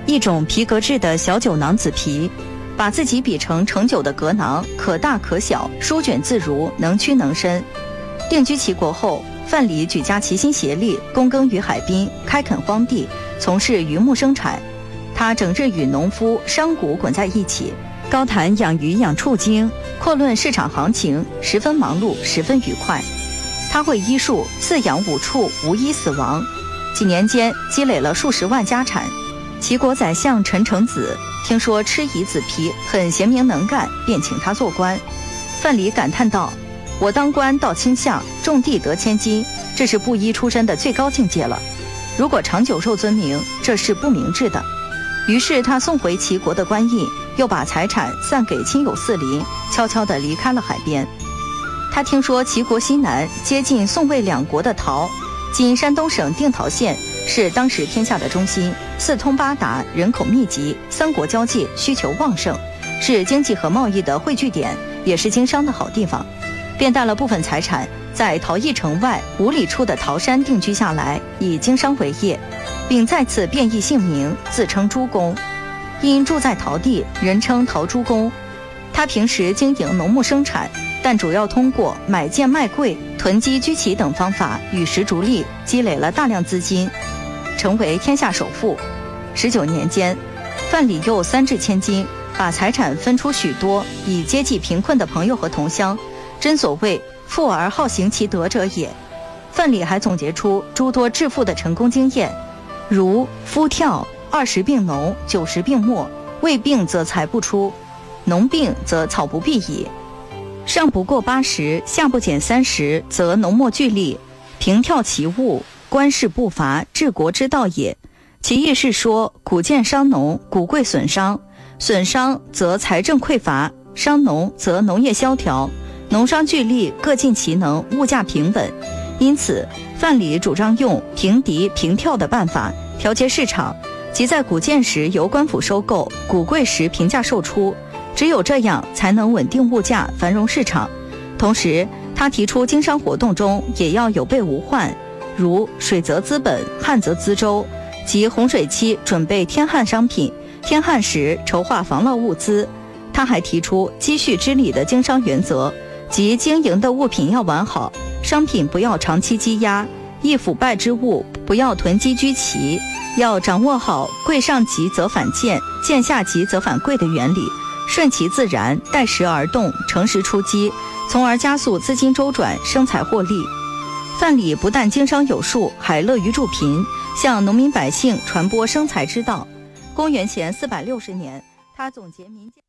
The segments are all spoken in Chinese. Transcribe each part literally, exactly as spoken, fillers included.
一种皮革制的小酒囊子皮，把自己比成盛酒的革囊，可大可小，舒卷自如，能屈能伸。定居齐国后，范蠡举家齐心协力，躬耕于海滨，开垦荒地，从事渔牧生产。他整日与农夫、商贾滚在一起，高谈养鱼养畜经，阔论市场行情，十分忙碌，十分愉快。他会医术，饲养五畜，无一死亡。几年间积累了数十万家产。齐国宰相陈成子听说吃夷子皮很贤明能干，便请他做官。范蠡感叹道：我当官到卿相，种地得千金，这是布衣出身的最高境界了。如果长久受尊名，这是不明智的。于是他送回齐国的官印，又把财产散给亲友四邻，悄悄地离开了海边。他听说齐国西南接近宋魏两国的陶，今山东省定陶县，是当时天下的中心，四通八达，人口密集，三国交界，需求旺盛，是经济和贸易的汇聚点，也是经商的好地方。便带了部分财产，在陶邑城外五里处的陶山定居下来，以经商为业，并再次变异姓名，自称朱公。因住在陶地，人称陶朱公。他平时经营农牧生产，但主要通过买贱卖贵、囤积居奇等方法与时逐利，积累了大量资金，成为天下首富。十九年间，范蠡又三掷千金，把财产分出许多，以接济贫困的朋友和同乡。真所谓富而好行其德者也。范蠡还总结出诸多致富的成功经验，如夫跳二十病农，九十病没，未病则财不出，农病则草不必矣。上不过八十，下不减三十，则农莫俱利，平跳其物，官事不伐，治国之道也。其意是说，谷贱伤农，谷贵损商，损商则财政匮乏，伤农则农业萧条，农商俱利，各尽其能，物价平稳。因此范蠡主张用平敌平跳的办法调节市场，即在谷贱时由官府收购，谷贵时平价售出，只有这样才能稳定物价，繁荣市场。同时他提出经商活动中也要有备无患，如水则资本，旱则资周，即洪水期准备天旱商品，天旱时筹划防涝物资。他还提出积蓄之理的经商原则，即经营的物品要完好，商品不要长期积压，易腐败之物不要囤积居奇，要掌握好贵上急则反贱，贱下急则反贵的原理，顺其自然，待时而动，乘时出击，从而加速资金周转，生财获利。范蠡不但经商有术，还乐于助贫，向农民百姓传播生财之道。公元前四百六十年，他总结民间。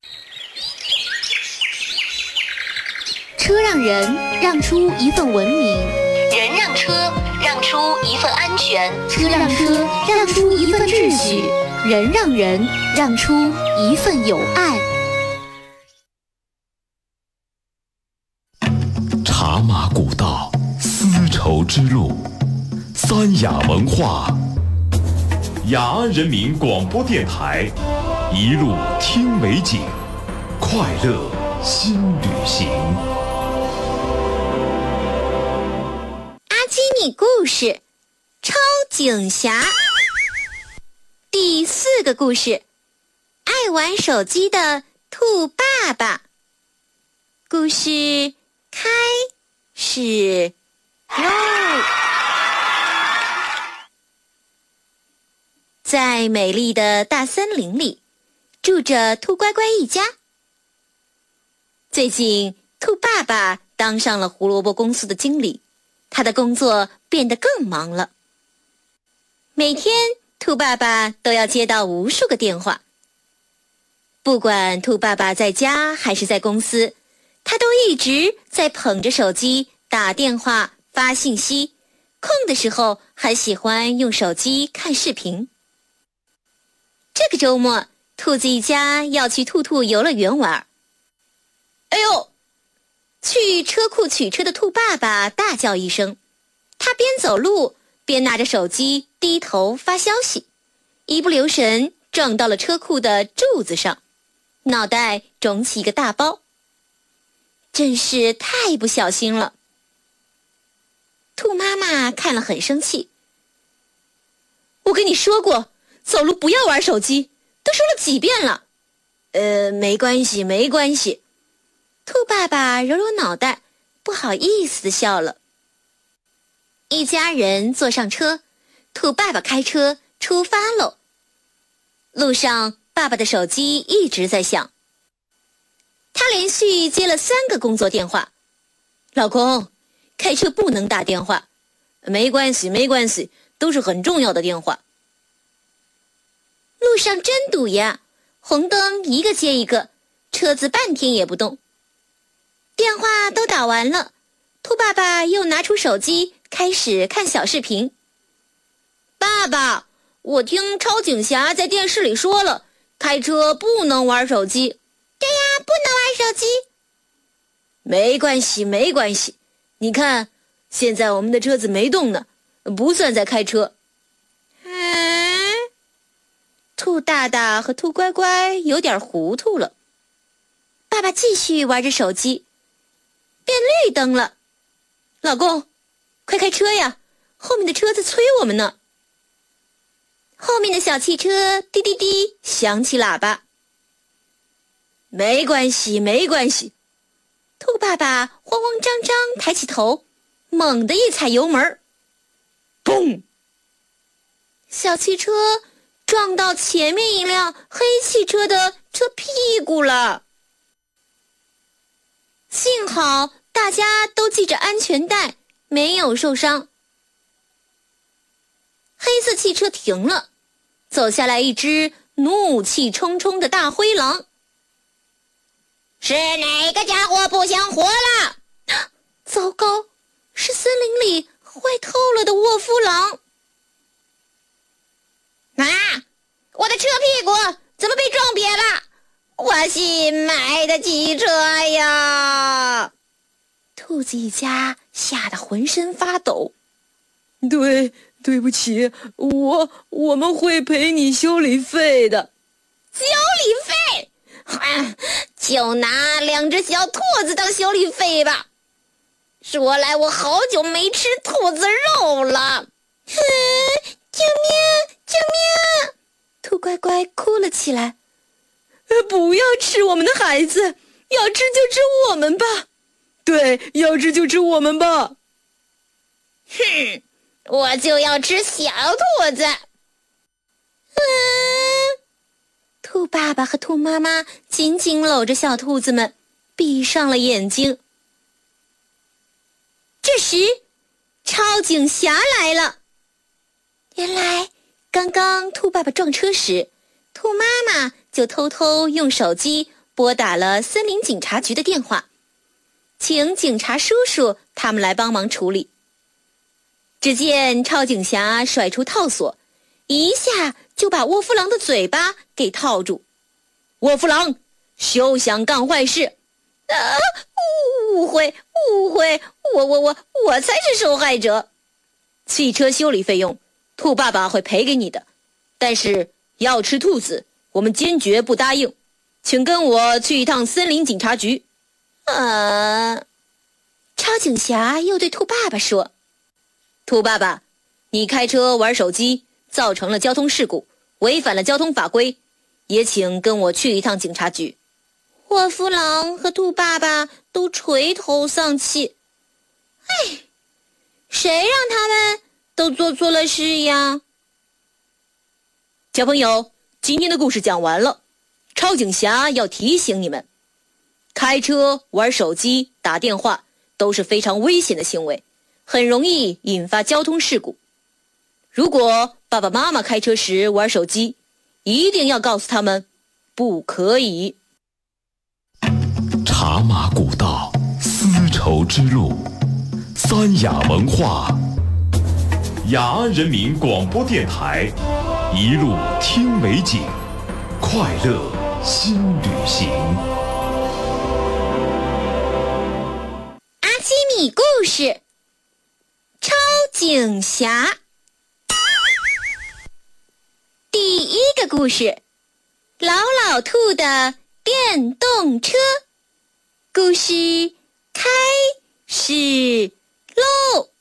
车让人让出一份文明， 人让车让出一份安全， 车让车让出一份秩序，人让人让出一份友爱。 茶马古道，丝绸之路，三雅文化，雅安人民广播电台，一路听美景，快乐新旅行。 阿基米故事，超警侠。第四个故事，爱玩手机的兔爸爸。故事开始喽！在美丽的大森林里，住着兔乖乖一家。最近，兔爸爸当上了胡萝卜公司的经理，他的工作变得更忙了。每天，兔爸爸都要接到无数个电话。不管兔爸爸在家还是在公司，他都一直在捧着手机打电话、发信息，空的时候还喜欢用手机看视频。这个周末，兔子一家要去兔兔游乐园玩。哎呦！去车库取车的兔爸爸大叫一声，他边走路边拿着手机低头发消息，一不留神撞到了车库的柱子上，脑袋肿起一个大包。真是太不小心了。兔妈妈看了很生气。我跟你说过， 走路不要玩手机，都说了几遍了。呃，没关系，没关系。兔爸爸揉揉脑袋，不好意思地笑了。一家人坐上车，兔爸爸开车出发喽。路上，爸爸的手机一直在响。他连续接了三个工作电话。老公，开车不能打电话。没关系，没关系，都是很重要的电话。路上真堵呀，红灯一个接一个，车子半天也不动。电话都打完了，兔爸爸又拿出手机开始看小视频。爸爸，我听超警侠在电视里说了，开车不能玩手机。对呀，不能玩手机。没关系，没关系。你看，现在我们的车子没动呢，不算在开车。嗯，兔大大和兔乖乖有点糊涂了。爸爸继续玩着手机，变绿灯了。老公，快开车呀，后面的车子催我们呢。后面的小汽车滴滴滴响起喇叭。没关系，没关系。兔爸爸慌慌张张抬起头，猛地一踩油门，嘣！小汽车撞到前面一辆黑汽车的车屁股了。幸好大家都系着安全带，没有受伤。黑色汽车停了，走下来一只怒气冲冲的大灰狼。是哪个家伙不想活了？糟糕，是森林里坏透了的沃夫狼。啊！我的车屁股怎么被撞瘪了？我新买的汽车呀！兔子一家吓得浑身发抖。对，对不起，我我们会赔你修理费的。修理费？就拿两只小兔子当修理费吧。说来我好久没吃兔子肉了。救命！救命！兔乖乖哭了起来。不要吃我们的孩子，要吃就吃我们吧。对，要吃就吃我们吧。哼，我就要吃小兔子。嗯，兔爸爸和兔妈妈紧紧搂着小兔子们，闭上了眼睛。这时，超警侠来了。原来，刚刚兔爸爸撞车时，兔妈妈就偷偷用手机拨打了森林警察局的电话，请警察叔叔他们来帮忙处理。只见超警侠甩出套索，一下就把沃夫狼的嘴巴给套住。沃夫狼，休想干坏事！啊，误会，误会，我我我我才是受害者。汽车修理费用，兔爸爸会赔给你的，但是要吃兔子，我们坚决不答应。请跟我去一趟森林警察局。啊！超警侠又对兔爸爸说：“兔爸爸，你开车玩手机，造成了交通事故，违反了交通法规，也请跟我去一趟警察局。”沃夫狼和兔爸爸都垂头丧气。唉，谁让他们都做错了事呀？小朋友，今天的故事讲完了。超警侠要提醒你们，开车、玩手机、打电话都是非常危险的行为，很容易引发交通事故。如果爸爸妈妈开车时玩手机，一定要告诉他们，不可以。 茶马古道，丝绸之路，三雅文化，雅安人民广播电台，一路听美景，快乐新旅行。 阿基米故事，超警侠。第一个故事，老老兔的电动车。故事开始喽！